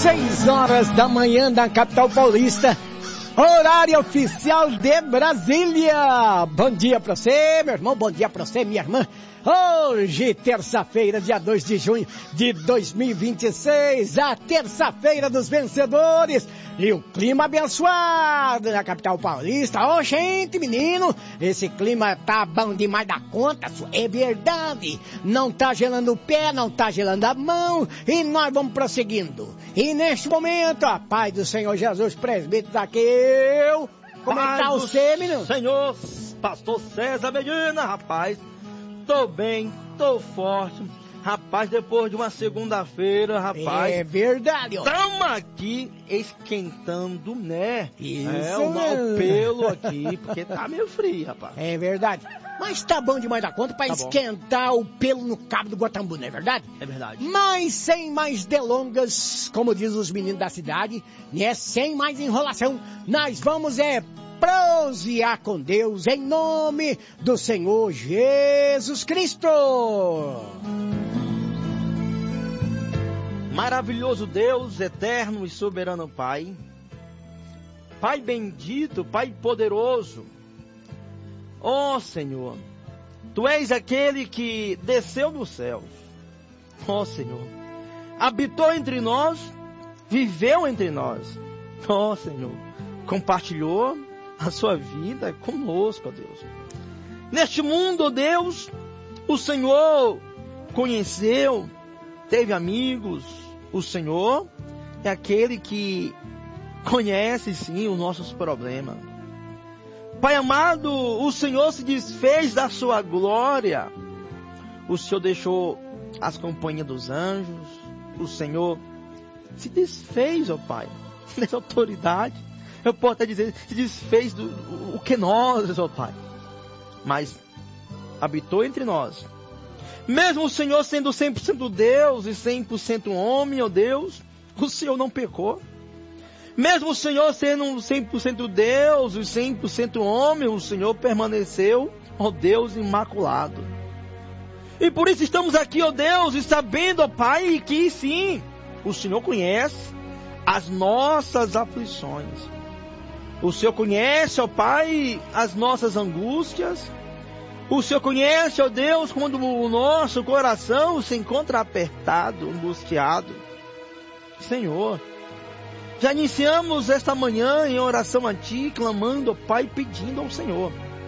6 horas da manhã da capital paulista, horário oficial de Brasília. Bom dia pra você, meu irmão, bom dia pra você, minha irmã. Hoje, terça-feira, dia 2 de junho de 2026, a terça-feira dos vencedores. E o clima abençoado na capital paulista. Ô, gente, menino, esse clima tá bom demais da conta, é verdade. Não tá gelando o pé, não tá gelando a mão, e nós vamos prosseguindo. E neste momento, a paz do Senhor Jesus, presbítero Zaqueu. Como é que tá você, menino? Senhor, pastor César Medina, rapaz. Tô bem, tô forte. Rapaz, depois de uma segunda-feira, rapaz... É verdade, ó. Tamo aqui esquentando, né? Isso. O pelo aqui, porque tá meio frio, rapaz. É verdade. Mas tá bom demais da conta pra esquentar o pelo no cabo do Guatambu, não é verdade? É verdade. Mas sem mais delongas, como diz os meninos da cidade, né? Sem mais enrolação, nós vamos prosear com Deus em nome do Senhor Jesus Cristo. Maravilhoso Deus, eterno e soberano Pai, Pai bendito, Pai poderoso, ó Senhor, Tu és aquele que desceu dos céus, ó Senhor, habitou entre nós, viveu entre nós, ó Senhor, compartilhou a sua vida conosco, ó Deus. Neste mundo, ó Deus, o Senhor conheceu, teve amigos. O Senhor é aquele que conhece, sim, os nossos problemas. Pai amado, o Senhor se desfez da sua glória. O Senhor deixou as companhias dos anjos. O Senhor se desfez, ó Pai, dessa autoridade. Eu posso até dizer, se desfez do que nós, ó Pai. Mas habitou entre nós. Mesmo o Senhor sendo 100% Deus e 100% homem, ó Deus, o Senhor não pecou. Mesmo o Senhor sendo 100% Deus e 100% homem, o Senhor permaneceu, ó Deus, imaculado. E por isso estamos aqui, ó Deus, e sabendo, ó Pai, que sim, o Senhor conhece as nossas aflições. O Senhor conhece, ó Pai, as nossas angústias. O Senhor conhece, ó Deus, quando o nosso coração se encontra apertado, angustiado. Senhor, já iniciamos esta manhã em oração a Ti, clamando, ó Pai, pedindo ao Senhor.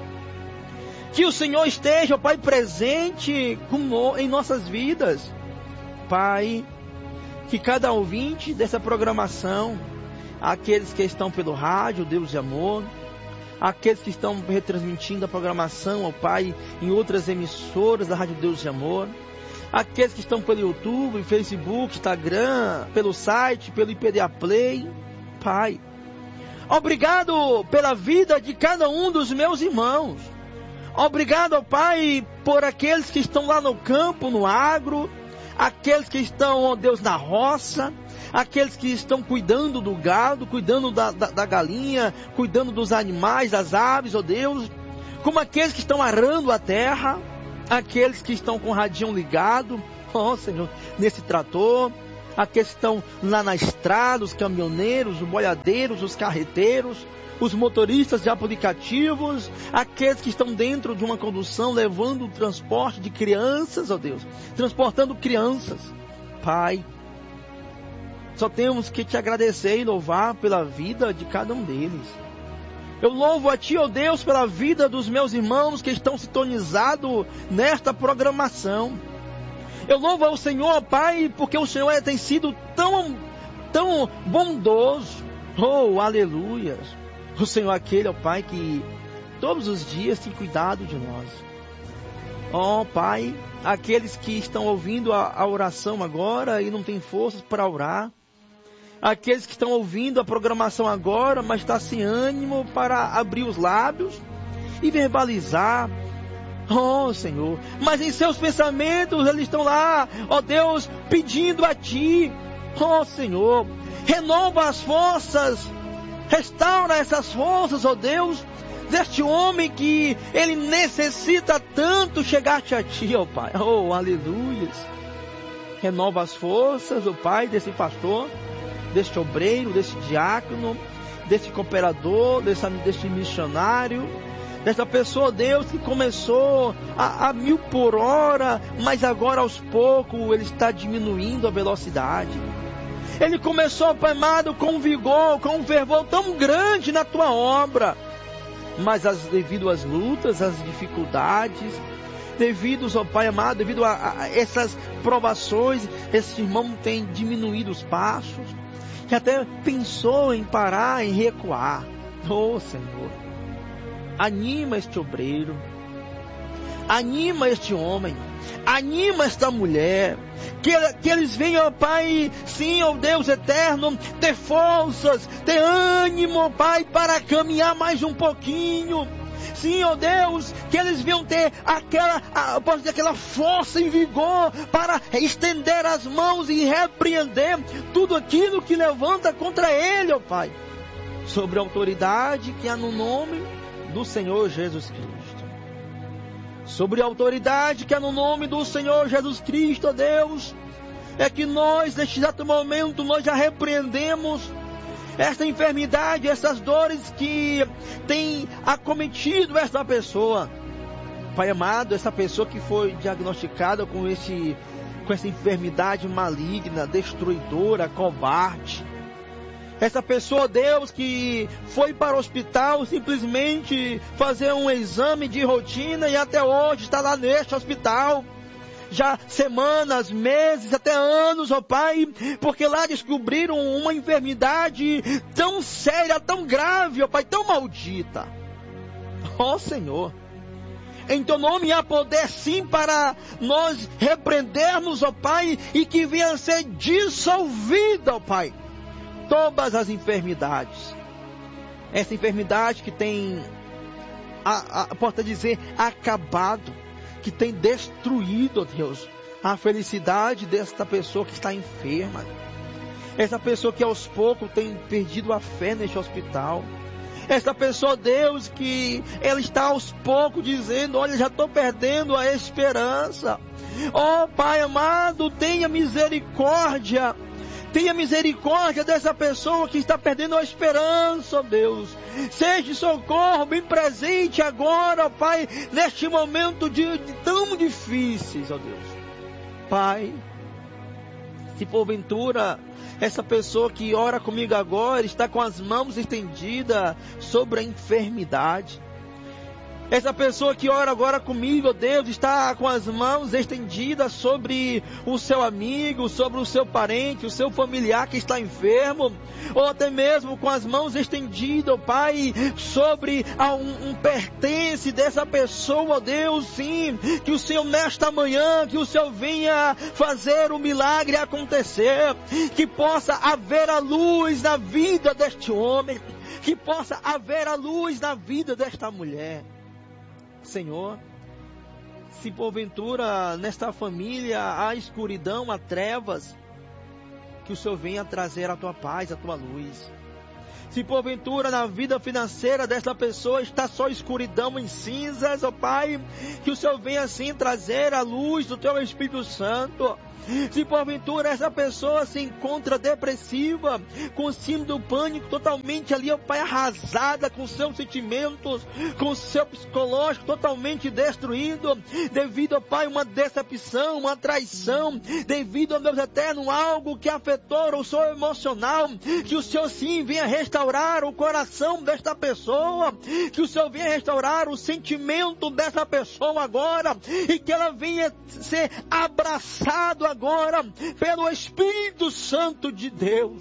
Que o Senhor esteja, ó Pai, presente em nossas vidas. Pai, que cada ouvinte dessa programação, aqueles que estão pelo rádio, Deus de amor, aqueles que estão retransmitindo a programação, ó Pai, em outras emissoras da Rádio Deus de Amor, aqueles que estão pelo YouTube, Facebook, Instagram, pelo site, pelo IPDA Play, Pai, obrigado pela vida de cada um dos meus irmãos, obrigado, ó Pai, por aqueles que estão lá no campo, no agro, aqueles que estão, ó Deus, na roça, aqueles que estão cuidando do gado, cuidando da galinha, cuidando dos animais, das aves, ó Deus, como aqueles que estão arando a terra, aqueles que estão com o radinho ligado, ó Senhor, nesse trator, aqueles que estão lá na estrada, os caminhoneiros, os boiadeiros, os carreteiros, os motoristas de aplicativos, aqueles que estão dentro de uma condução levando o transporte de crianças, ó Deus, transportando crianças. Pai, só temos que Te agradecer e louvar pela vida de cada um deles. Eu louvo a Ti, ó Deus, pela vida dos meus irmãos que estão sintonizados nesta programação. Eu louvo ao Senhor, Pai, porque o Senhor tem sido tão bondoso. Oh, aleluia. O Senhor é aquele, ó Pai, que todos os dias tem cuidado de nós. Ó Pai, aqueles que estão ouvindo a oração agora e não têm forças para orar, aqueles que estão ouvindo a programação agora, mas está sem ânimo para abrir os lábios e verbalizar, oh Senhor, mas em seus pensamentos eles estão lá, ó Deus, pedindo a Ti, ó Senhor, renova as forças, restaura essas forças, ó Deus, deste homem que ele necessita tanto chegar-te a Ti, ó Pai, oh aleluia. Renova as forças, ó Pai, desse pastor, deste obreiro, deste diácono, deste cooperador, deste missionário, dessa pessoa, Deus, que começou a 1000 por hora, mas agora aos poucos ele está diminuindo a velocidade. Ele começou, Pai amado, com vigor, com um fervor tão grande na tua obra, mas devido às lutas, às dificuldades, devido, ó Pai amado, devido a essas provações, esse irmão tem diminuído os passos, que até pensou em parar, em recuar. Oh, Senhor, anima este obreiro, anima este homem, anima esta mulher, que eles venham, ó Pai, sim, ó Deus eterno, ter forças, ter ânimo, ó Pai, para caminhar mais um pouquinho. Sim, ó Deus, que eles venham ter aquela força e vigor para estender as mãos e repreender tudo aquilo que levanta contra ele, ó Pai, sobre a autoridade que há no nome do Senhor Jesus Cristo. Sobre a autoridade que há no nome do Senhor Jesus Cristo, ó Deus, é que nós, neste exato momento, nós já repreendemos esta enfermidade, essas dores que tem acometido esta pessoa. Pai amado, essa pessoa que foi diagnosticada com essa enfermidade maligna, destruidora, covarde. Essa pessoa, Deus, que foi para o hospital simplesmente fazer um exame de rotina e até hoje está lá neste hospital. Já semanas, meses, até anos, ó Pai, porque lá descobriram uma enfermidade tão séria, tão grave, ó Pai, tão maldita. Ó Senhor, em teu nome há poder sim para nós repreendermos, ó Pai, e que venha a ser dissolvida, ó Pai, todas as enfermidades. Essa enfermidade que tem, posso dizer, acabado, que tem destruído, ó Deus, a felicidade desta pessoa que está enferma. Essa pessoa que aos poucos tem perdido a fé neste hospital. Essa pessoa, Deus, que ela está aos poucos dizendo, olha, já estou perdendo a esperança. Ó Pai amado, tenha misericórdia. Tenha misericórdia dessa pessoa que está perdendo a esperança, ó Deus. Seja socorro bem presente agora, ó Pai, neste momento tão difíceis, ó Deus. Pai, se porventura essa pessoa que ora comigo agora está com as mãos estendidas sobre a enfermidade. Essa pessoa que ora agora comigo, ó Deus, está com as mãos estendidas sobre o seu amigo, sobre o seu parente, o seu familiar que está enfermo, ou até mesmo com as mãos estendidas, ó Pai, sobre um pertence dessa pessoa, ó Deus, sim, que o Senhor nesta manhã, que o Senhor venha fazer o milagre acontecer, que possa haver a luz na vida deste homem, que possa haver a luz na vida desta mulher. Senhor, se porventura nesta família há escuridão, há trevas, que o Senhor venha trazer a tua paz, a tua luz. Se porventura na vida financeira desta pessoa está só escuridão em cinzas, ó Pai, que o Senhor venha assim trazer a luz do teu Espírito Santo. Se porventura essa pessoa se encontra depressiva, com síndrome do pânico, totalmente ali, ó Pai, arrasada com seus sentimentos, com seu psicológico totalmente destruído, devido, ó Pai, uma decepção, uma traição, devido, ó Deus eterno, algo que afetou o seu emocional, que o Senhor sim venha restaurar o coração desta pessoa, que o Senhor venha restaurar o sentimento dessa pessoa agora, e que ela venha ser abraçada agora pelo Espírito Santo de Deus.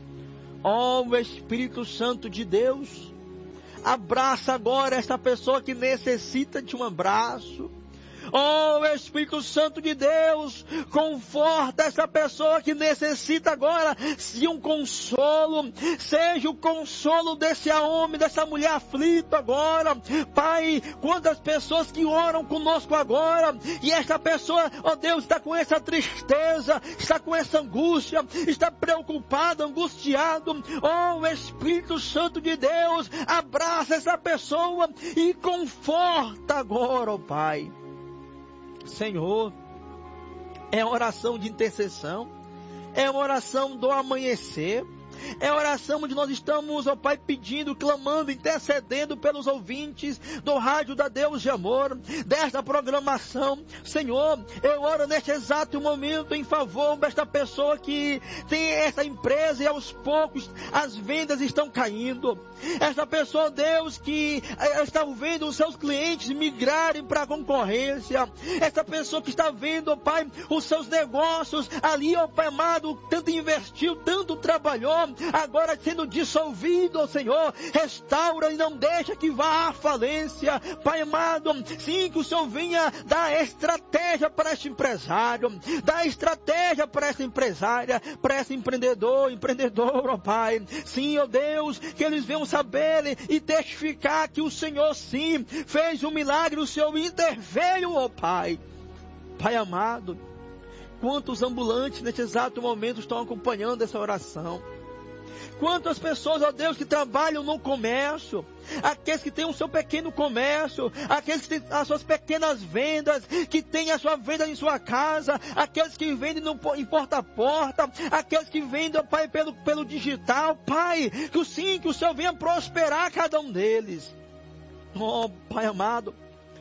Ó, o Espírito Santo de Deus, abraça agora essa pessoa que necessita de um abraço. Oh, Espírito Santo de Deus, conforta essa pessoa que necessita agora de um consolo. Seja o consolo desse homem, dessa mulher aflita agora. Pai, quantas pessoas que oram conosco agora, e essa pessoa, oh Deus, está com essa tristeza, está com essa angústia, está preocupado, angustiado. Oh, Espírito Santo de Deus, abraça essa pessoa e conforta agora, oh Pai. Senhor, é oração de intercessão, é oração do amanhecer, É a oração onde nós estamos, ó Pai, pedindo, clamando, intercedendo pelos ouvintes do Rádio da Deus de Amor, desta programação. Senhor, eu oro neste exato momento em favor desta pessoa que tem essa empresa e aos poucos as vendas estão caindo. Esta pessoa, Deus, que está vendo os seus clientes migrarem para a concorrência. Esta pessoa que está vendo, ó Pai, os seus negócios ali, ó Pai amado, tanto investiu, tanto trabalhou, agora sendo dissolvido, ó Senhor, restaura e não deixa que vá à falência. Pai amado, sim, que o Senhor venha dar estratégia para este empresário, dar estratégia para essa empresária, para esse empreendedor, ó Pai. Sim, ó Deus, que eles venham saber e testificar que o Senhor sim fez um milagre, o Senhor interveio, ó Pai. Pai amado, quantos ambulantes nesse exato momento estão acompanhando essa oração? Quantas pessoas, ó Deus, que trabalham no comércio, aqueles que têm o seu pequeno comércio, aqueles que têm as suas pequenas vendas, que têm a sua venda em sua casa, aqueles que vendem em porta a porta, aqueles que vendem, ó Pai, pelo digital. Pai, que o Senhor venha prosperar cada um deles. Ó Pai amado,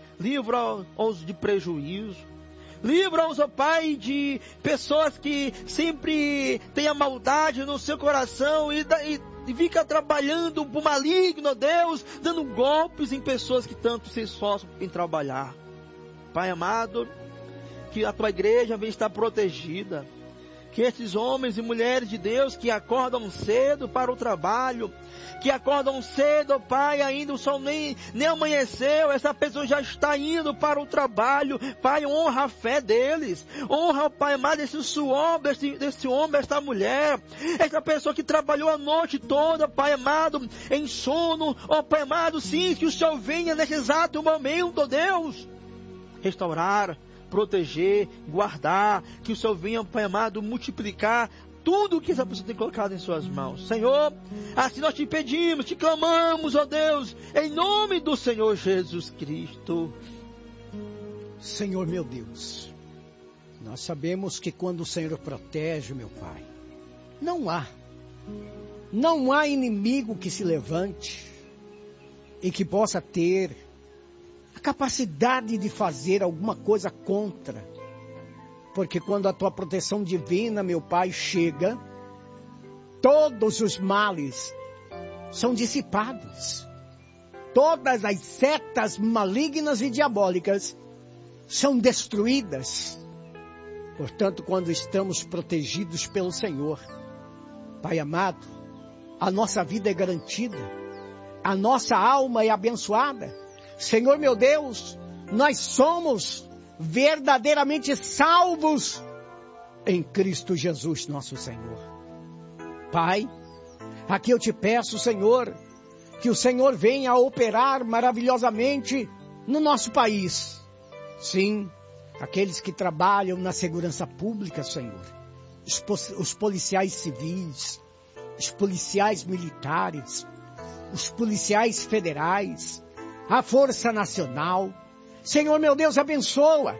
livra-os de prejuízo. Livra-os, ó Pai, de pessoas que sempre têm a maldade no seu coração e fica trabalhando por maligno, ó Deus, dando golpes em pessoas que tanto se esforçam em trabalhar. Pai amado, que a tua igreja venha estar protegida. Que esses homens e mulheres de Deus que acordam cedo para o trabalho, que acordam cedo, ó Pai, ainda o sol nem amanheceu, essa pessoa já está indo para o trabalho. Pai, honra a fé deles, honra, ó Pai amado, esse suor desse homem, esta mulher, essa pessoa que trabalhou a noite toda, Pai amado, em sono, ó Pai amado, sim, que o Senhor venha nesse exato momento, ó Deus, restaurar, proteger, guardar, que o Senhor venha, Pai amado, multiplicar tudo o que essa pessoa tem colocado em suas mãos. Senhor, assim nós te pedimos, te clamamos, ó Deus, em nome do Senhor Jesus Cristo. Senhor meu Deus, nós sabemos que quando o Senhor protege, meu Pai, não há inimigo que se levante e que possa ter a capacidade de fazer alguma coisa contra. Porque quando a tua proteção divina, meu Pai, chega, todos os males são dissipados. Todas as setas malignas e diabólicas são destruídas. Portanto, quando estamos protegidos pelo Senhor, Pai amado, a nossa vida é garantida, a nossa alma é abençoada. Senhor meu Deus, nós somos verdadeiramente salvos em Cristo Jesus, nosso Senhor. Pai, aqui eu te peço, Senhor, que o Senhor venha a operar maravilhosamente no nosso país. Sim, aqueles que trabalham na segurança pública, Senhor, os policiais civis, os policiais militares, os policiais federais, a Força Nacional. Senhor meu Deus, abençoa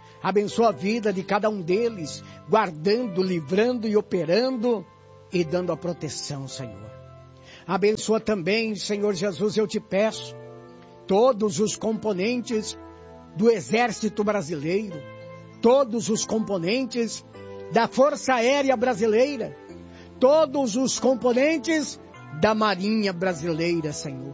a vida de cada um deles, guardando, livrando e operando e dando a proteção, Senhor. Abençoa também, Senhor Jesus, eu te peço, todos os componentes do Exército Brasileiro, todos os componentes da Força Aérea Brasileira, todos os componentes da Marinha Brasileira, Senhor.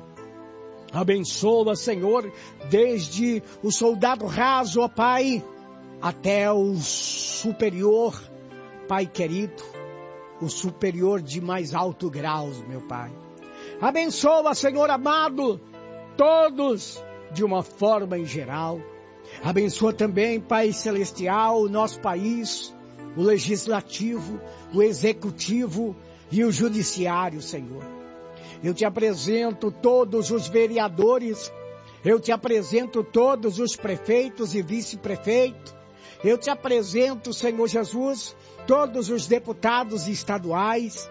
Abençoa, Senhor, desde o soldado raso, ó Pai, até o superior, Pai querido, o superior de mais alto grau, meu Pai. Abençoa, Senhor amado, todos de uma forma em geral. Abençoa também, Pai celestial, o nosso país, o legislativo, o executivo e o judiciário, Senhor. Eu te apresento todos os vereadores, eu te apresento todos os prefeitos e vice-prefeitos, eu te apresento, Senhor Jesus, todos os deputados estaduais,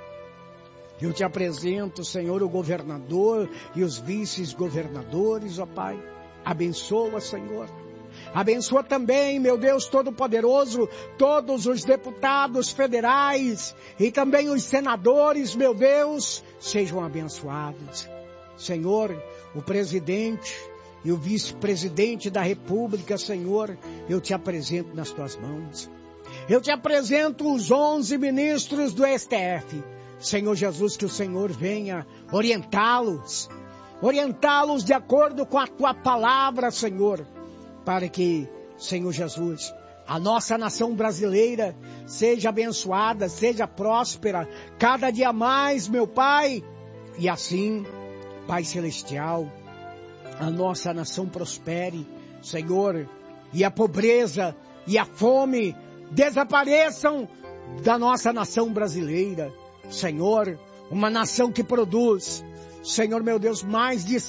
eu te apresento, Senhor, o governador e os vice-governadores, ó Pai. Abençoa, Senhor. Abençoa também, meu Deus Todo-Poderoso, todos os deputados federais e também os senadores, meu Deus, sejam abençoados. Senhor, o presidente e o vice-presidente da República, Senhor, eu te apresento nas tuas mãos. Eu te apresento os 11 ministros do STF. Senhor Jesus, que o Senhor venha orientá-los de acordo com a tua palavra, Senhor, para que, Senhor Jesus, a nossa nação brasileira seja abençoada, seja próspera, cada dia mais, meu Pai, e assim, Pai Celestial, a nossa nação prospere, Senhor, e a pobreza e a fome desapareçam da nossa nação brasileira. Senhor, uma nação que produz, Senhor meu Deus, mais de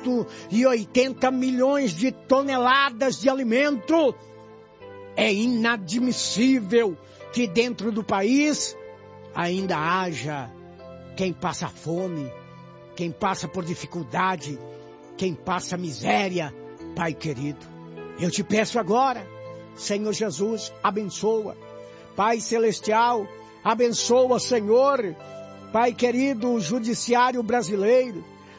180 milhões de toneladas de alimento. É inadmissível que dentro do país ainda haja quem passa fome, quem passa por dificuldade, quem passa miséria. Pai querido, eu te peço agora, Senhor Jesus, abençoa. Pai Celestial, abençoa, Senhor, Pai querido, o judiciário brasileiro,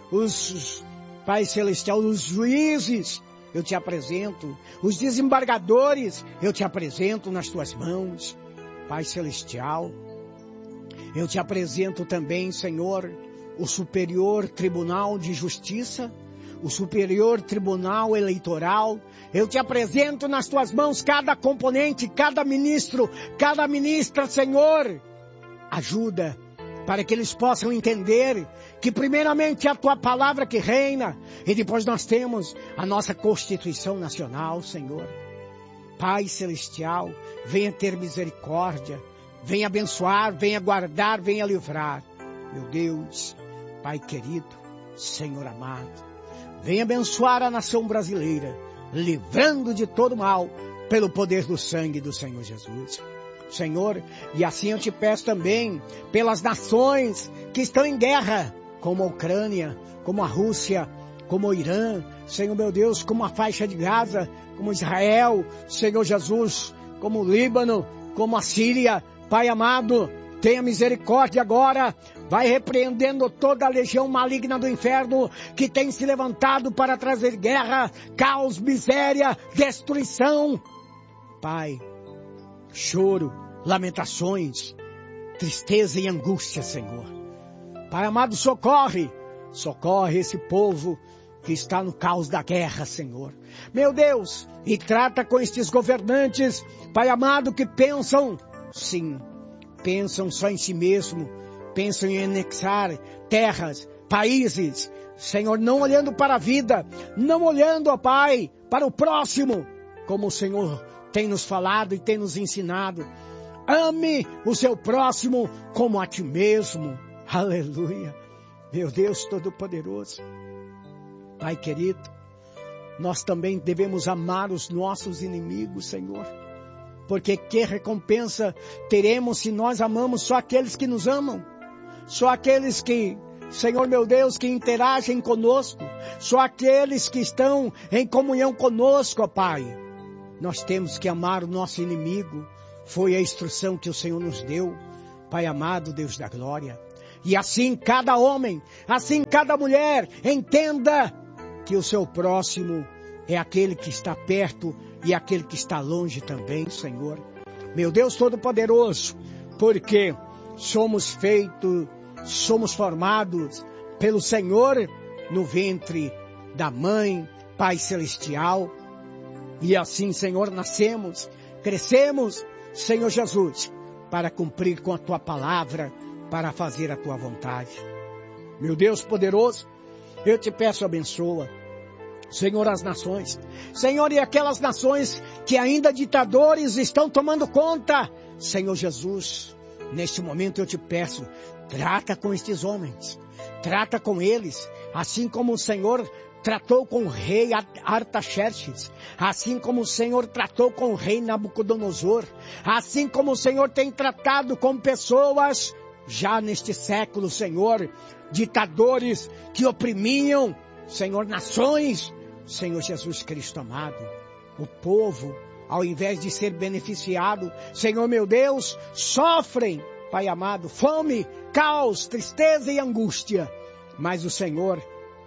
Pai Celestial, os juízes, eu te apresento, os desembargadores, eu te apresento nas tuas mãos. Pai Celestial, eu te apresento também, Senhor, o Superior Tribunal de Justiça, o Superior Tribunal Eleitoral. Eu te apresento nas tuas mãos cada componente, cada ministro, cada ministra, Senhor. Ajuda para que eles possam entender que primeiramente é a tua palavra que reina e depois nós temos a nossa Constituição Nacional, Senhor. Pai Celestial, venha ter misericórdia, venha abençoar, venha guardar, venha livrar. Meu Deus, Pai querido, Senhor amado, venha abençoar a nação brasileira, livrando de todo mal, pelo poder do sangue do Senhor Jesus. Senhor, e assim eu te peço também, pelas nações que estão em guerra, como a Ucrânia, como a Rússia, como o Irã, Senhor meu Deus, como a faixa de Gaza, como Israel, Senhor Jesus, como o Líbano, como a Síria. Pai amado, tenha misericórdia agora, vai repreendendo toda a legião maligna do inferno que tem se levantado para trazer guerra, caos, miséria, destruição. Pai, choro, lamentações, tristeza e angústia, Senhor. Pai amado, socorre esse povo que está no caos da guerra, Senhor. Meu Deus, e trata com estes governantes, Pai amado, que pensam só em si mesmo, pensam em anexar terras, países, Senhor, não olhando para a vida, não olhando, ó Pai, para o próximo, como o Senhor tem nos falado e tem nos ensinado. Ame o seu próximo como a ti mesmo. Aleluia. Meu Deus Todo-Poderoso. Pai querido, nós também devemos amar os nossos inimigos, Senhor. Porque que recompensa teremos se nós amamos só aqueles que nos amam? Só aqueles que, Senhor meu Deus, que interagem conosco. Só aqueles que estão em comunhão conosco, ó Pai. Nós temos que amar o nosso inimigo. Foi a instrução que o Senhor nos deu. Pai amado, Deus da glória. E assim cada homem, assim cada mulher, entenda que o seu próximo é aquele que está perto e aquele que está longe também, Senhor. Meu Deus Todo-Poderoso, porque somos formados pelo Senhor no ventre da Mãe, Pai Celestial. E assim, Senhor, nascemos, crescemos, Senhor Jesus, para cumprir com a Tua palavra, para fazer a Tua vontade. Meu Deus poderoso, eu te peço, abençoa, Senhor, as nações. Senhor, e aquelas nações que ainda ditadores estão tomando conta. Senhor Jesus, neste momento eu te peço, trata com estes homens, trata com eles, assim como o Senhor tratou com o rei Artaxerxes, assim como o Senhor tratou com o rei Nabucodonosor, assim como o Senhor tem tratado com pessoas já neste século, Senhor, ditadores que oprimiam, Senhor, nações. Senhor Jesus Cristo amado, o povo, ao invés de ser beneficiado, Senhor meu Deus, sofrem, Pai amado, fome, caos, tristeza e angústia. Mas o Senhor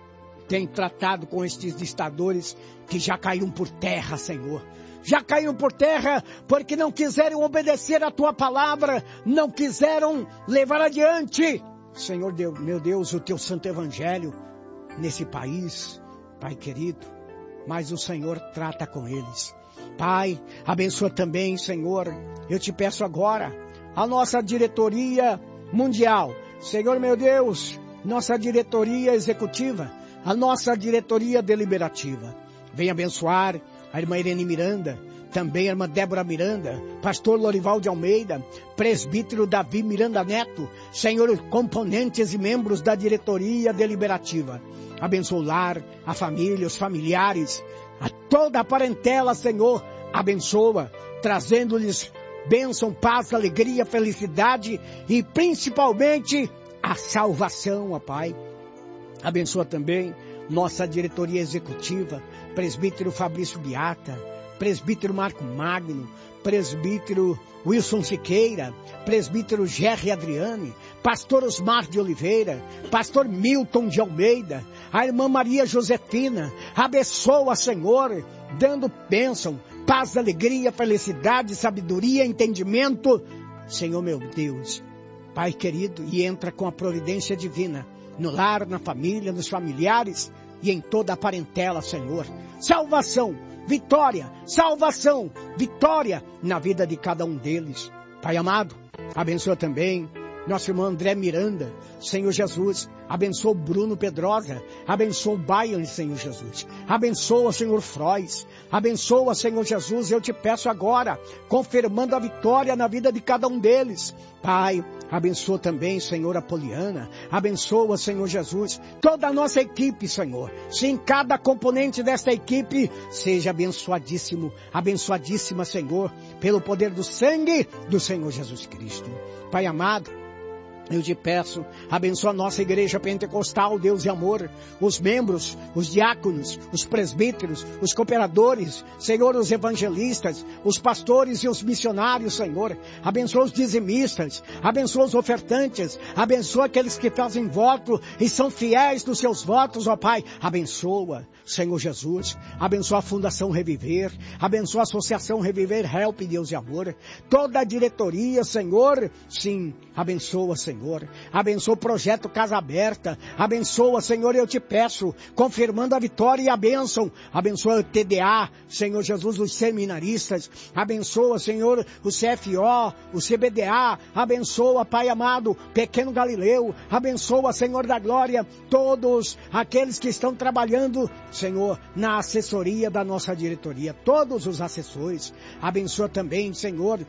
tem tratado com estes distadores que já caíram por terra, Senhor. Já caíram por terra porque não quiseram obedecer a Tua palavra, não quiseram levar adiante, Senhor Deus, meu Deus, o Teu santo evangelho nesse país, Pai querido. Mas o Senhor trata com eles. Pai, abençoa também, Senhor, eu te peço agora, a nossa diretoria mundial, Senhor meu Deus, nossa diretoria executiva, a nossa diretoria deliberativa. Venha abençoar a irmã Irene Miranda, também a irmã Débora Miranda, pastor Lorival de Almeida, presbítero Davi Miranda Neto, Senhor, componentes e membros da diretoria deliberativa. Abençoa o lar, a família, os familiares, a toda a parentela, Senhor, abençoa, trazendo-lhes bênção, paz, alegria, felicidade e principalmente a salvação, ó Pai. Abençoa também nossa diretoria executiva, presbítero Fabrício Beata, presbítero Marco Magno, presbítero Wilson Siqueira, presbítero Gerry Adriane, pastor Osmar de Oliveira, pastor Milton de Almeida, a irmã Maria Josefina. Abençoa, Senhor, dando bênção, paz, alegria, felicidade, sabedoria, entendimento, Senhor meu Deus, Pai querido, e entra com a providência divina no lar, na família, nos familiares e em toda a parentela, Senhor. Salvação, vitória, salvação, vitória na vida de cada um deles. Pai amado, abençoa também nosso irmão André Miranda, Senhor Jesus. Abençoa o Bruno Pedrosa, abençoa o Bayern, Senhor Jesus. Abençoa, Senhor Frois, abençoa, Senhor Jesus, eu te peço agora, confirmando a vitória na vida de cada um deles. Pai, abençoa também, Senhor, a Poliana, abençoa, Senhor Jesus, toda a nossa equipe, Senhor. Sim, cada componente desta equipe seja abençoadíssimo, abençoadíssima, Senhor, pelo poder do sangue do Senhor Jesus Cristo. Pai amado, eu te peço, abençoa a nossa igreja pentecostal, Deus e amor, os membros, os diáconos, os presbíteros, os cooperadores, Senhor, os evangelistas, os pastores e os missionários, Senhor. Abençoa os dizimistas, abençoa os ofertantes, abençoa aqueles que fazem voto e são fiéis dos seus votos, ó Pai. Abençoa, Senhor Jesus, abençoa a Fundação Reviver, abençoa a Associação Reviver Help, Deus e amor, toda a diretoria, Senhor, sim, abençoa, Senhor. Abençoa o projeto Casa Aberta. Abençoa, Senhor, eu te peço, confirmando a vitória e a bênção. Abençoa o TDA, Senhor Jesus, os seminaristas. Abençoa, Senhor, o CFO, o CBDA. Abençoa, Pai amado, Pequeno Galileu. Abençoa, Senhor da Glória, todos aqueles que estão trabalhando, Senhor, na assessoria da nossa diretoria. Todos os assessores. Abençoa também, Senhor,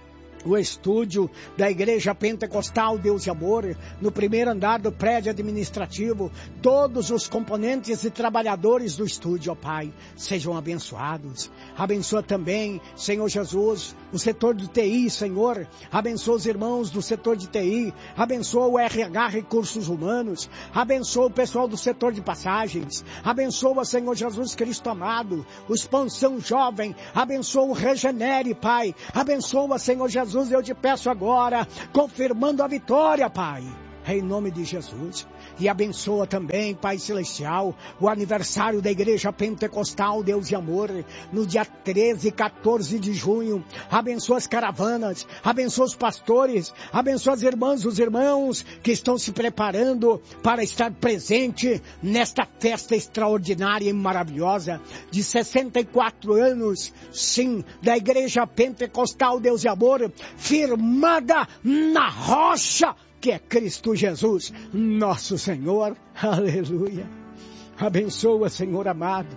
o estúdio da Igreja Pentecostal Deus e Amor, no primeiro andar do prédio administrativo, todos os componentes e trabalhadores do estúdio, ó Pai, sejam abençoados. Abençoa também, Senhor Jesus, o setor do TI, Senhor, abençoa os irmãos do setor de TI, abençoa o RH Recursos Humanos, abençoa o pessoal do setor de passagens, abençoa, Senhor Jesus Cristo amado, o Expansão Jovem, abençoa o Regenere, Pai, abençoa, Senhor Jesus, eu te peço agora, confirmando a vitória, Pai, em nome de Jesus. E abençoa também, Pai Celestial, o aniversário da Igreja Pentecostal Deus e Amor, no dia 13 e 14 de junho. Abençoa as caravanas, abençoa os pastores, abençoa as irmãs, os irmãos que estão se preparando para estar presente nesta festa extraordinária e maravilhosa de 64 anos, sim, da Igreja Pentecostal Deus e Amor, firmada na rocha que é Cristo Jesus, nosso Senhor. Aleluia. Abençoa, Senhor amado,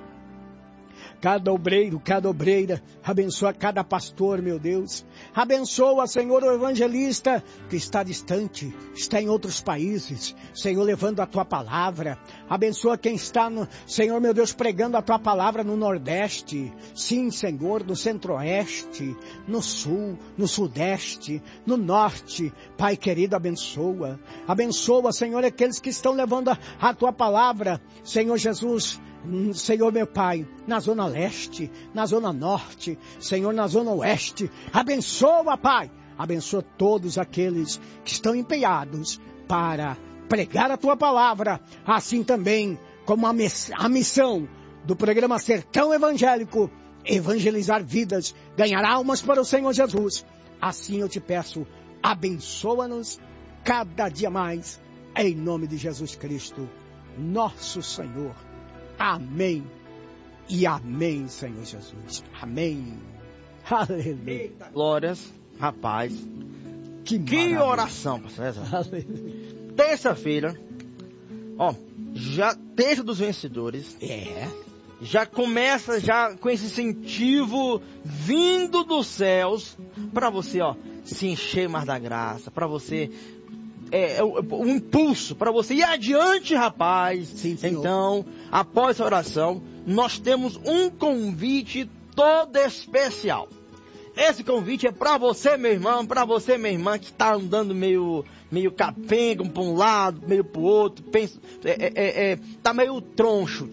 cada obreiro, cada obreira. Abençoa cada pastor, meu Deus. Abençoa, Senhor, o evangelista que está distante, está em outros países, Senhor, levando a Tua palavra. Abençoa quem está, Senhor, meu Deus, pregando a Tua palavra no Nordeste. Sim, Senhor, no Centro-Oeste, no Sul, no Sudeste, no Norte. Pai querido, abençoa. Abençoa, Senhor, aqueles que estão levando a Tua palavra, Senhor Jesus, Senhor meu Pai, na zona leste, na zona norte, Senhor, na zona oeste. Abençoa, Pai. Abençoa todos aqueles que estão empenhados para pregar a Tua palavra. Assim também como a missão do programa Sertão Evangélico, evangelizar vidas, ganhar almas para o Senhor Jesus. Assim eu te peço, abençoa-nos cada dia mais, em nome de Jesus Cristo, nosso Senhor. Amém e amém, Senhor Jesus. Amém. Aleluia. Glórias, rapaz. Que oração, pastor César. Terça-feira, ó, já terça dos vencedores. Já começa já com esse incentivo vindo dos céus para você, ó, se encher mais da graça, para você um impulso para você ir adiante, rapaz. Sim, senhor. Então, após essa oração, nós temos um convite todo especial. Esse convite é para você, meu irmão, para você, minha irmã, que está andando meio capenga, para um lado, meio para o outro, tá meio troncho.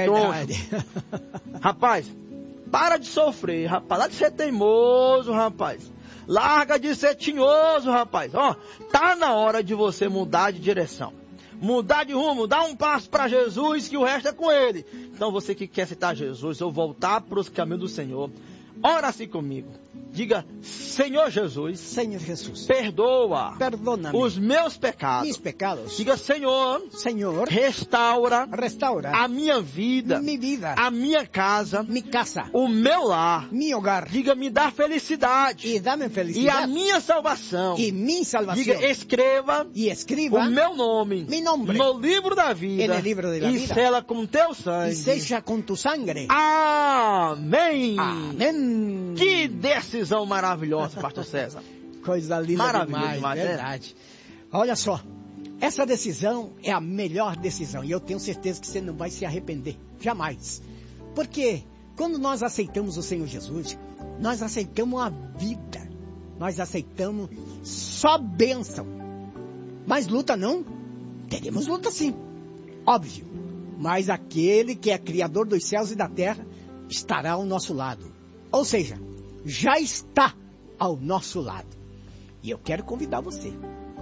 Rapaz, para de sofrer, rapaz, larga de ser teimoso, rapaz. Larga de ser tinhoso, rapaz. Ó, tá na hora de você mudar de direção. Mudar de rumo, dar um passo para Jesus, que o resto é com Ele. Então você que quer aceitar Jesus, ou voltar para os caminhos do Senhor, ora assim comigo. Diga, Senhor Jesus, perdona-me os meus pecados. Diga, Senhor, restaura a minha vida, a minha casa, o meu lar. Diga, me dá felicidade. E a minha salvação. Diga, escreva o meu nome no livro da vida. E sela com teu sangue. Amém. Que decisão maravilhosa, pastor César. Coisa linda demais, verdade. Olha só, essa decisão é a melhor decisão e eu tenho certeza que você não vai se arrepender, jamais. Porque quando nós aceitamos o Senhor Jesus, nós aceitamos a vida, nós aceitamos só bênção. Mas luta não? Teremos luta sim, óbvio. Mas aquele que é Criador dos céus e da terra estará ao nosso lado. Ou seja, já está ao nosso lado. E eu quero convidar você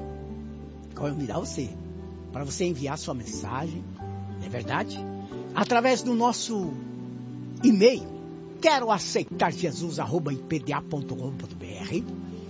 para você enviar sua mensagem, não é verdade? Através do nosso e-mail, queroaceitarjesus@ipda.com.br,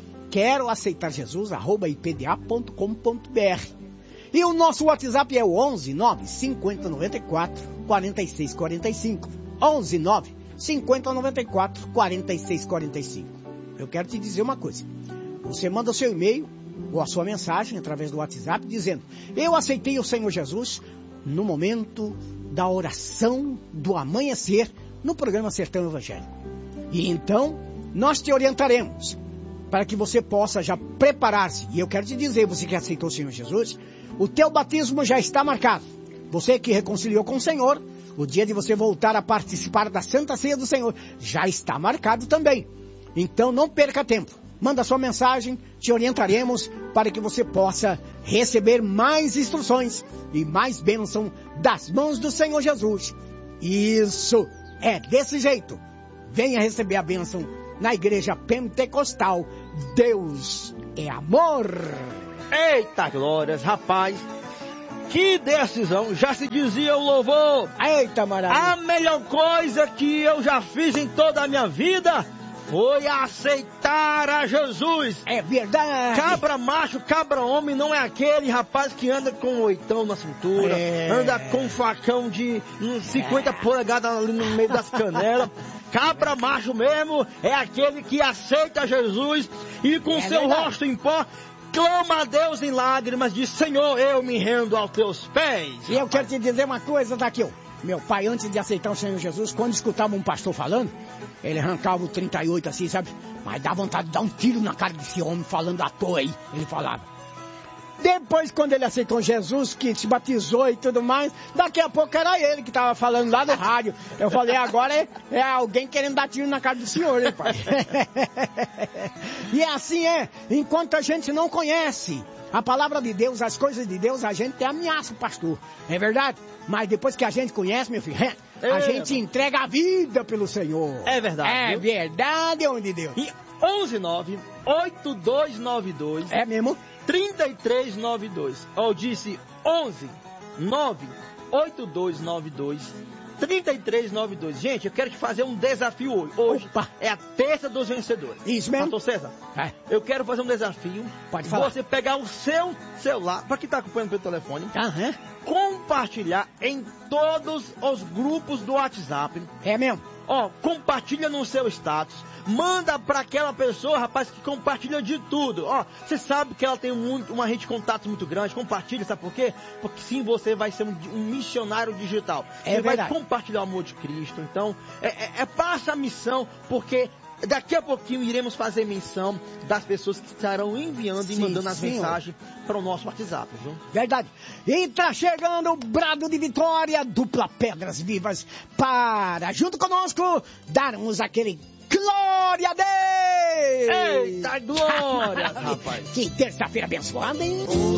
queroaceitarjesus@ipda.com.br. E o nosso WhatsApp é o 11 9 50 94 46 45. 11 9 5094 4645. Eu quero te dizer uma coisa. Você manda o seu e-mail ou a sua mensagem através do WhatsApp dizendo: eu aceitei o Senhor Jesus no momento da oração do amanhecer no programa Sertão Evangélico. E então nós te orientaremos para que você possa já preparar-se. E eu quero te dizer, você que aceitou o Senhor Jesus, o teu batismo já está marcado. Você que reconciliou com o Senhor, o dia de você voltar a participar da Santa Ceia do Senhor já está marcado também. Então não perca tempo. Manda sua mensagem, te orientaremos para que você possa receber mais instruções e mais bênção das mãos do Senhor Jesus. Isso, é desse jeito. Venha receber a bênção na Igreja Pentecostal. Deus é amor. Eita glórias, rapaz. Que decisão, já se dizia o louvor. Eita maravilha. A melhor coisa que eu já fiz em toda a minha vida foi aceitar a Jesus. É verdade. Cabra macho, cabra homem não é aquele rapaz que anda com um oitão na cintura, anda com um facão de 50 polegadas ali no meio das canelas. Cabra macho mesmo é aquele que aceita Jesus e com seu rosto em pó clama a Deus em lágrimas, diz: Senhor, eu me rendo aos teus pés. E eu quero te dizer uma coisa, Daquil. Meu pai, antes de aceitar o Senhor Jesus, quando escutava um pastor falando, ele arrancava o 38 assim, sabe? Mas dá vontade de dar um tiro na cara desse homem falando à toa aí, ele falava. Depois, quando ele aceitou Jesus, que se batizou e tudo mais, daqui a pouco era ele que estava falando lá no rádio. Eu falei, agora é alguém querendo dar tiro na cara do senhor, hein, pai? E assim é, enquanto a gente não conhece a palavra de Deus, as coisas de Deus, a gente tem ameaça, pastor. É verdade? Mas depois que a gente conhece, meu filho, a gente entrega a vida pelo Senhor. É verdade. É viu? verdade, homem de Deus. E 11-9-8292. É mesmo? 3392. Eu disse 11-9-8292-3392. Gente, eu quero te fazer um desafio hoje. Hoje é a terça dos vencedores. Isso mesmo. Pastor César, eu quero fazer um desafio. Pode falar. Você pegar o seu celular, para quem está acompanhando pelo telefone, compartilhar em todos os grupos do WhatsApp. É mesmo? Ó, compartilha no seu status. Manda para aquela pessoa, rapaz, que compartilha de tudo. Ó, você sabe que ela tem uma rede de contatos muito grande. Compartilha, sabe por quê? Porque sim, você vai ser um missionário digital. Você vai compartilhar o amor de Cristo. Então, passa a missão, porque daqui a pouquinho iremos fazer menção das pessoas que estarão enviando e mandando as mensagens para o nosso WhatsApp, viu? Verdade. E tá chegando o brado de vitória, dupla Pedras Vivas, para, junto conosco, darmos aquele glória a Deus! Eita, glória, rapaz! Que terça-feira abençoada, hein?